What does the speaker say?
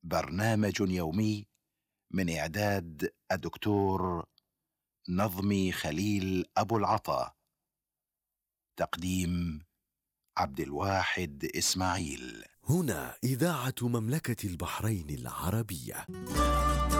برنامج يومي من إعداد الدكتور نظمي خليل أبو العطا. تقديم عبد الواحد إسماعيل. هنا إذاعة مملكة البحرين العربية.